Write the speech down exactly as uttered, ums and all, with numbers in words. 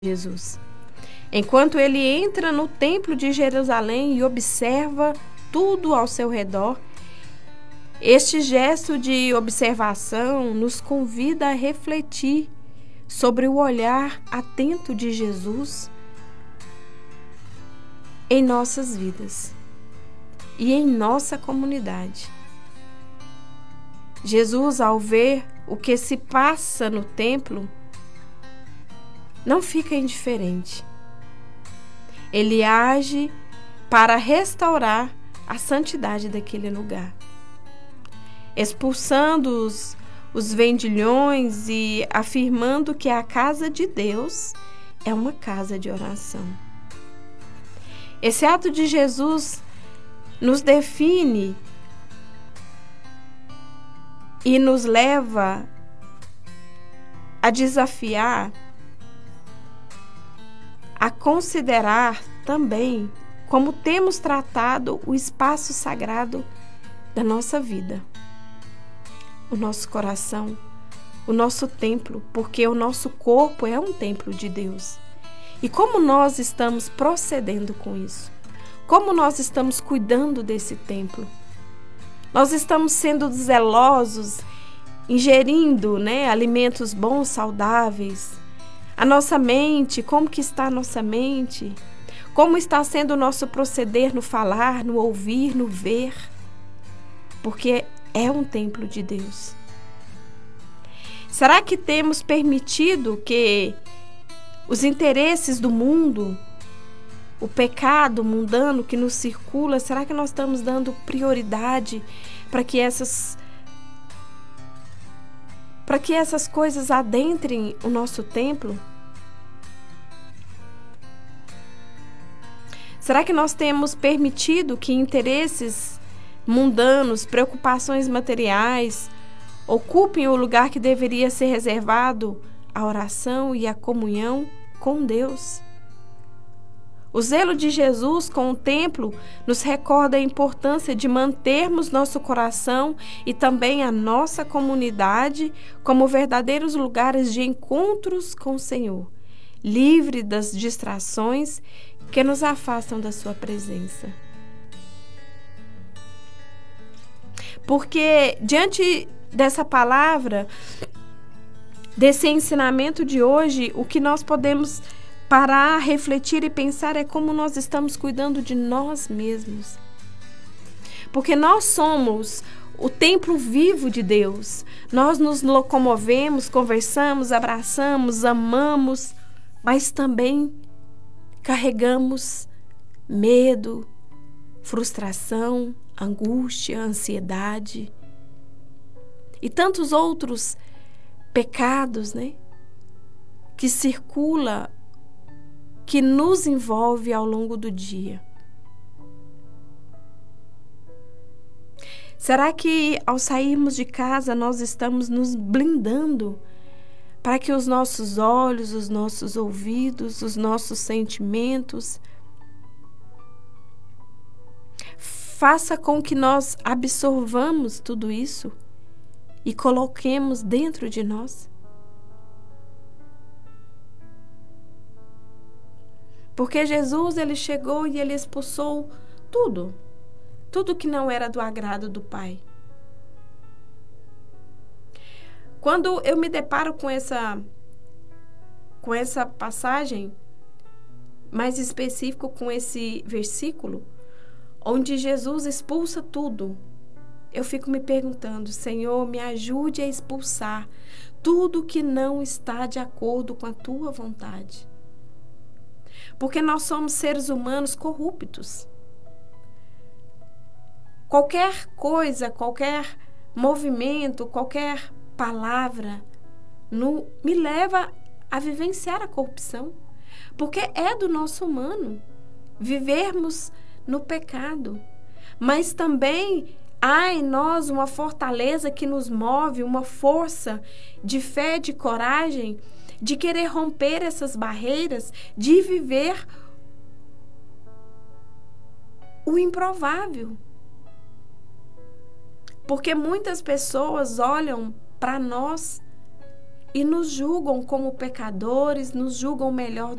Jesus. Enquanto ele entra no templo de Jerusalém e observa tudo ao seu redor, este gesto de observação nos convida a refletir sobre o olhar atento de Jesus em nossas vidas e em nossa comunidade. Jesus, ao ver o que se passa no templo, não fica indiferente. Ele age para restaurar a santidade daquele lugar, expulsando os, os vendilhões e afirmando que a casa de Deus é uma casa de oração. Esse ato de Jesus nos define e nos leva a desafiar, a considerar também como temos tratado o espaço sagrado da nossa vida, o nosso coração, o nosso templo, porque o nosso corpo é um templo de Deus. E como nós estamos procedendo com isso? Como nós estamos cuidando desse templo? Nós estamos sendo zelosos, ingerindo, né, alimentos bons, saudáveis. A nossa mente, como que está a nossa mente? Como está sendo o nosso proceder no falar, no ouvir, no ver? Porque é um templo de Deus. Será que temos permitido que os interesses do mundo, o pecado mundano que nos circula, será que nós estamos dando prioridade para que essas para que essas coisas adentrem o nosso templo? Será que nós temos permitido que interesses mundanos, preocupações materiais, ocupem o lugar que deveria ser reservado à oração e à comunhão com Deus? O zelo de Jesus com o templo nos recorda a importância de mantermos nosso coração e também a nossa comunidade como verdadeiros lugares de encontros com o Senhor, livre das distrações que nos afastam da sua presença. Porque diante dessa palavra, desse ensinamento de hoje, o que nós podemos parar, refletir e pensar é como nós estamos cuidando de nós mesmos. Porque nós somos o templo vivo de Deus. Nós nos locomovemos, conversamos, abraçamos, amamos, mas também carregamos medo, frustração, angústia, ansiedade e tantos outros pecados, né, que circula, que nos envolve ao longo do dia. Será que ao sairmos de casa nós estamos nos blindando para que os nossos olhos, os nossos ouvidos, os nossos sentimentos faça com que nós absorvamos tudo isso e coloquemos dentro de nós? Porque Jesus, ele chegou e ele expulsou tudo, tudo que não era do agrado do Pai. Quando eu me deparo com essa, com essa passagem, mais específico com esse versículo, onde Jesus expulsa tudo, eu fico me perguntando: Senhor, me ajude a expulsar tudo que não está de acordo com a Tua vontade. Porque nós somos seres humanos corruptos. Qualquer coisa, qualquer movimento, qualquer palavra no, me leva a vivenciar a corrupção. Porque é do nosso humano vivermos no pecado. Mas também há em nós uma fortaleza que nos move, uma força de fé, de coragem, de querer romper essas barreiras, de viver o improvável. Porque muitas pessoas olham para nós e nos julgam como pecadores, nos julgam melhor